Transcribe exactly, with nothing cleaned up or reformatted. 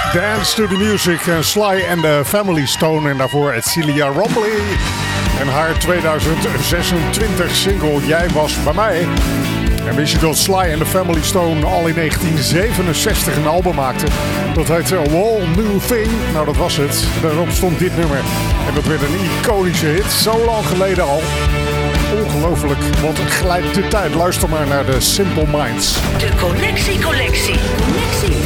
Dance to the Music en Sly and the Family Stone. En daarvoor Celia Robley en haar tweeduizend zesentwintig single Jij was bij mij. En wist je dat Sly and the Family Stone al in negentien zevenenzestig een album maakte? Dat heette A Whole New Thing. Nou, dat was het. Daarop stond dit nummer. En dat werd een iconische hit. Zo lang geleden al. Ongelooflijk. Wat glijdt de tijd. Luister maar naar de Simple Minds. De Connectie Collectie. Connectie.